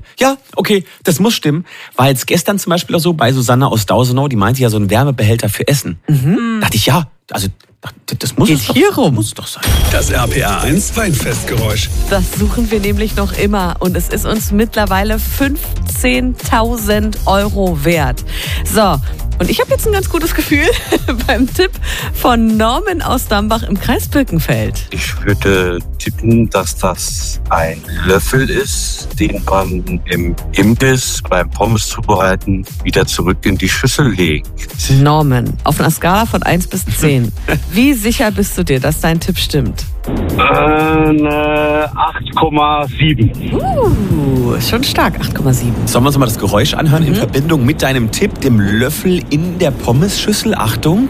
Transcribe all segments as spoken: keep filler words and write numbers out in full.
Ja, okay, das muss stimmen. War jetzt gestern zum Beispiel auch so bei Susanne aus Dausenau, die meinte ja so einen Wärmebehälter für Essen. Mhm. Dachte ich, ja, also das muss Geht es doch, hier rum. muss es doch sein. Das R P R eins Weinfestgeräusch. Das suchen wir nämlich noch immer und es ist uns mittlerweile fünfzehntausend Euro wert. So, und ich habe jetzt ein ganz gutes Gefühl beim Tipp von Norman aus Dambach im Kreis Birkenfeld. Ich würde tippen, dass das ein Löffel ist, den man im Imbiss beim Pommes zubereiten wieder zurück in die Schüssel legt. Norman, auf einer Skala von eins bis zehn. Wie sicher bist du dir, dass dein Tipp stimmt? Äh, eine acht Komma sieben. Uh, schon stark, acht Komma sieben. Sollen wir uns mal das Geräusch anhören in Verbindung mit deinem Tipp, dem Löffel in der Pommesschüssel? Achtung.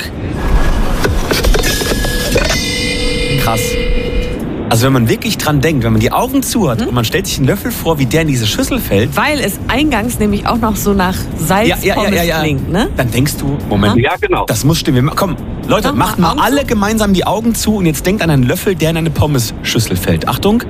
Krass. Also wenn man wirklich dran denkt, wenn man die Augen zu hat und man stellt sich einen Löffel vor, wie der in diese Schüssel fällt. Weil es eingangs nämlich auch noch so nach Salzpommes ja, ja, ja, ja, ja. klingt, ne? Dann denkst du, Moment, Ja, genau. das muss stimmen. Wir- Komm, Leute, Mach macht mal mal Augen alle zu. gemeinsam die Augen zu und jetzt denkt an einen Löffel, der in eine Pommesschüssel fällt. Achtung,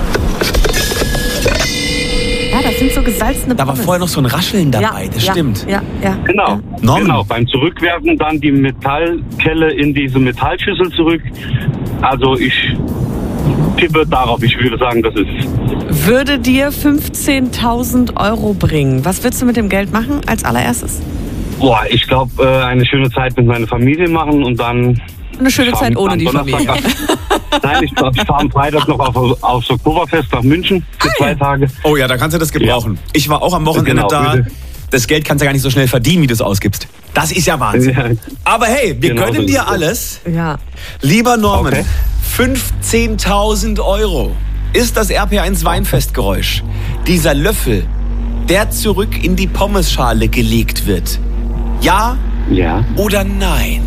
Ja, das sind so gesalzene da war Pommes. vorher noch so ein Rascheln dabei, ja, das ja, stimmt. Ja, ja. Genau. Norman. Genau. Beim Zurückwerfen dann die Metallkelle in diese Metallschüssel zurück. Also ich tippe darauf. Ich würde sagen, das ist. Würde dir fünfzehntausend Euro bringen. Was würdest du mit dem Geld machen als allererstes? Boah, ich glaube, äh, eine schöne Zeit mit meiner Familie machen und dann. Eine schöne fahren Zeit ohne am die Donnerstag Familie. nach- Nein, ich, glaub, ich fahre am Freitag noch auf, aufs Oktoberfest nach München für zwei Tage. Oh ja, da kannst du das gebrauchen. Ich war auch am Wochenende Genau, da. bitte. Das Geld kannst du ja gar nicht so schnell verdienen, wie du es ausgibst. Das ist ja Wahnsinn. Ja. Aber hey, wir Genau so gönnen ist dir es. alles. Ja. Lieber Norman, Okay. fünfzehntausend Euro ist das R P eins Weinfestgeräusch. Dieser Löffel, der zurück in die Pommesschale gelegt wird. Ja Ja. oder nein?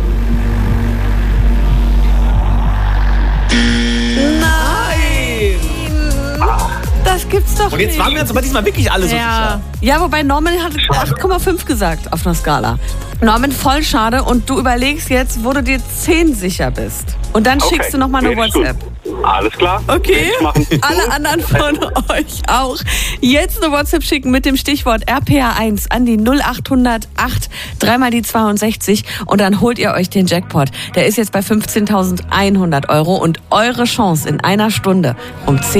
Nein! Das gibt's doch Und jetzt nicht. waren wir uns aber diesmal wirklich alle so Ja. sicher. ja, wobei Norman hat acht Komma fünf gesagt auf einer Skala. Norman, voll schade. Und du überlegst jetzt, wo du dir zehn sicher bist. Und dann Okay. schickst du nochmal eine Nee, ist gut. WhatsApp. Alles klar. Okay, Werde ich machen. alle anderen von euch auch. Jetzt eine WhatsApp schicken mit dem Stichwort R P R eins an die null acht null null acht, dreimal die zweiundsechzig und dann holt ihr euch den Jackpot. Der ist jetzt bei fünfzehntausendeinhundert Euro und eure Chance in einer Stunde um zehn